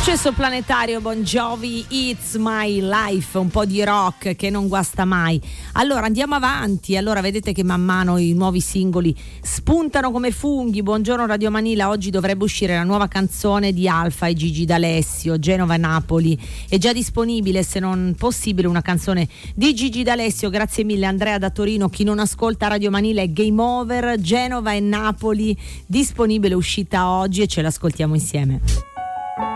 Successo planetario, Bon Jovi, It's My Life, un po' di rock che non guasta mai. Allora andiamo avanti, allora vedete che man mano i nuovi singoli spuntano come funghi. Buongiorno Radio Manila, oggi dovrebbe uscire la nuova canzone di Alfa e Gigi D'Alessio, Genova e Napoli. È già disponibile, se non possibile, una canzone di Gigi D'Alessio. Grazie mille Andrea da Torino. Chi non ascolta Radio Manila è Game Over, Genova e Napoli, disponibile, uscita oggi, e ce l'ascoltiamo insieme.